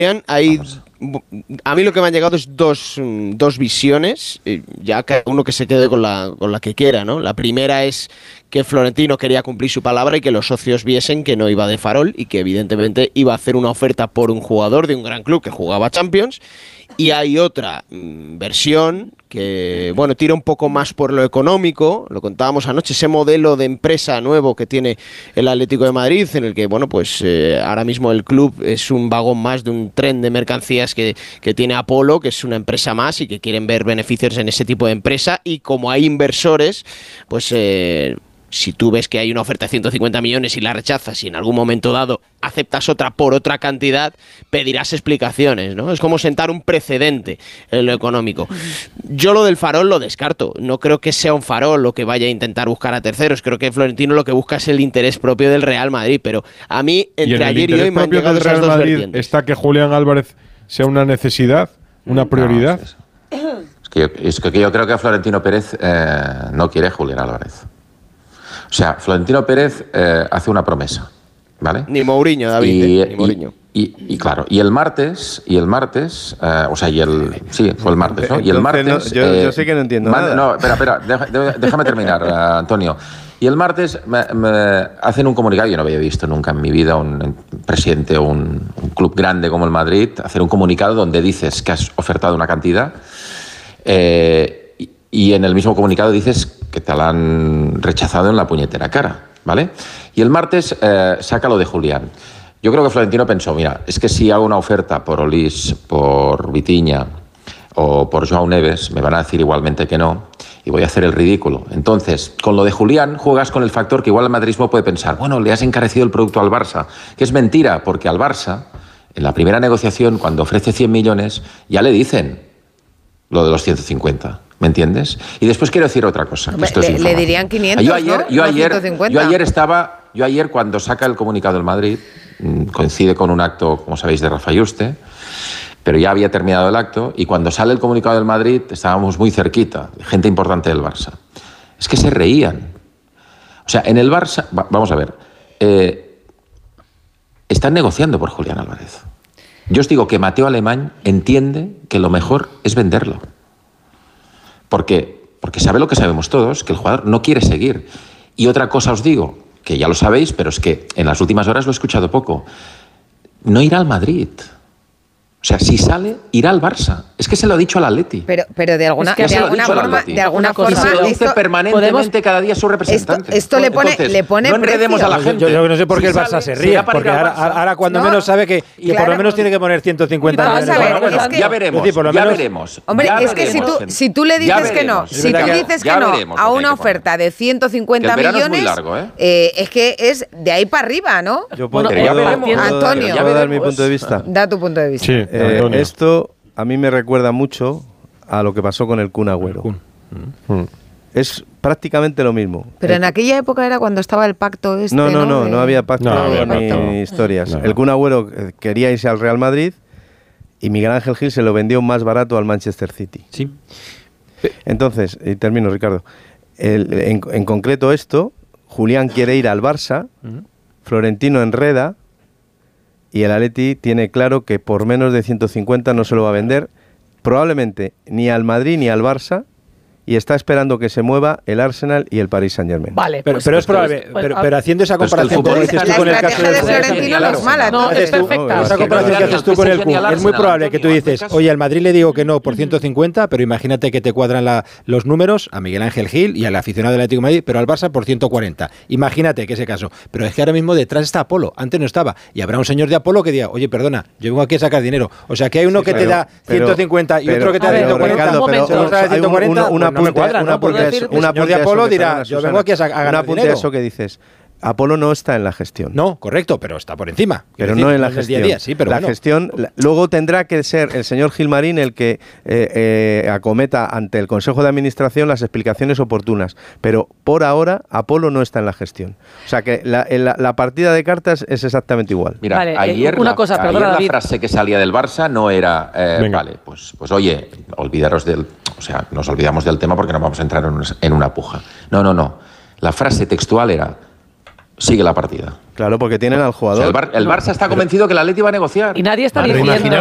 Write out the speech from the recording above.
hay... A mí lo que me han llegado es dos visiones, ya cada uno que se quede con la que quiera, ¿no? La primera es que Florentino quería cumplir su palabra y que los socios viesen que no iba de farol y que evidentemente iba a hacer una oferta por un jugador de un gran club que jugaba Champions. Y hay otra versión que, bueno, tira un poco más por lo económico, lo contábamos anoche, ese modelo de empresa nuevo que tiene el Atlético de Madrid, en el que, bueno, pues ahora mismo el club es un vagón más de un tren de mercancías que tiene Apolo, que es una empresa más y que quieren ver beneficios en ese tipo de empresa, y como hay inversores, pues... si tú ves que hay una oferta de 150 millones y la rechazas y en algún momento dado aceptas otra por otra cantidad, pedirás explicaciones, ¿no? Es como sentar un precedente en lo económico. Yo lo del farol lo descarto. No creo que sea un farol lo que vaya a intentar buscar a terceros. Creo que Florentino lo que busca es el interés propio del Real Madrid. Pero a mí, entre ayer y hoy, me han llegado esas dos vertientes. ¿Está que Julián Álvarez sea una necesidad, una prioridad? Es que yo creo que Florentino Pérez no quiere a Julián Álvarez. O sea, Florentino Pérez hace una promesa, ¿vale? Ni Mourinho, David, ni Mourinho. Y claro, y el martes, sí, fue el martes, ¿no? Y el martes... yo sí que no entiendo nada. No, espera, déjame terminar, Antonio. Y el martes me hacen un comunicado, yo no había visto nunca en mi vida un presidente o un club grande como el Madrid hacer un comunicado donde dices que has ofertado una cantidad y en el mismo comunicado dices que te la han rechazado en la puñetera cara, ¿vale? Y el martes saca lo de Julián. Yo creo que Florentino pensó, mira, es que si hago una oferta por Olís, por Vitinha o por Joao Neves, me van a decir igualmente que no y voy a hacer el ridículo. Entonces, con lo de Julián juegas con el factor que igual el madridismo puede pensar, bueno, le has encarecido el producto al Barça, que es mentira, porque al Barça, en la primera negociación, cuando ofrece 100 millones, ya le dicen lo de los 150. ¿Me entiendes? Y después quiero decir otra cosa. Le dirían 500, yo ayer, cuando saca el comunicado del Madrid, coincide con un acto, como sabéis, de Rafa Yuste, pero ya había terminado el acto, y cuando sale el comunicado del Madrid estábamos muy cerquita, gente importante del Barça. Es que se reían. O sea, en el Barça... Vamos a ver. Están negociando por Julián Álvarez. Yo os digo que Mateo Alemán entiende que lo mejor es venderlo. Porque sabe lo que sabemos todos, que el jugador no quiere seguir. Y otra cosa os digo, que ya lo sabéis, pero es que en las últimas horas lo he escuchado poco. No irá al Madrid. O sea, si sale, irá al Barça. Es que se lo ha dicho al Atleti. Pero de alguna forma, y se lo dice permanentemente cada día a su representante. Esto le pone no enredemos a la gente. Yo no sé por qué el Barça se ríe, porque ahora cuando menos sabe que por lo menos tiene que poner 150 millones. Ya veremos. Hombre, es que si tú le dices que no, a una oferta de 150 millones, es que es de ahí para arriba, ¿no? Antonio, ¿puedo dar mi punto de vista? Da tu punto de vista. Sí. Esto a mí me recuerda mucho a lo que pasó con el Kun Agüero. Es prácticamente lo mismo. Pero en aquella época era cuando estaba el pacto este, No había pacto ni historias. El Kun Agüero quería irse al Real Madrid y Miguel Ángel Gil se lo vendió más barato al Manchester City. Sí. Entonces, y termino, Ricardo. En concreto esto, Julián quiere ir al Barça, Florentino enreda, y el Atleti tiene claro que por menos de 150 no se lo va a vender, probablemente ni al Madrid ni al Barça, y está esperando que se mueva el Arsenal y el Paris Saint-Germain. Vale, pero es probable. Pero haciendo esa comparación que dices tú con el caso de Florentino no es mala. No, es perfecta. Esa comparación que haces tú con el Kun, es muy probable que tú dices, oye, al Madrid le digo que no por 150, pero imagínate que te cuadran los números a Miguel Ángel Gil y al aficionado del Atlético de Madrid, pero al Barça por 140. Imagínate que ese caso. Pero es que ahora mismo detrás está Apolo, antes no estaba. Y habrá un señor de Apolo que diga, oye, perdona, yo vengo aquí a sacar dinero. O sea, que hay uno que te da 150 y otro que te da 140. No me cuadra, ¿no? Porque el señor de Apolo dirá, yo vengo aquí a ganar dinero. Eso que dices. Apolo no está en la gestión. No, correcto, pero está por encima. Pero no en la gestión. Día a día, sí, pero la gestión, luego tendrá que ser el señor Gilmarín el que acometa ante el Consejo de Administración las explicaciones oportunas. Pero por ahora, Apolo no está en la gestión. O sea que la partida de cartas es exactamente igual. Mira, vale, ayer la frase que salía del Barça no era, vale, pues oye, olvidaros nos olvidamos del tema porque no vamos a entrar en una puja. No. La frase textual era, sigue la partida. Claro, porque tienen al jugador. O sea, el Barça está convencido que el Atleti va a negociar. Y nadie está diciendo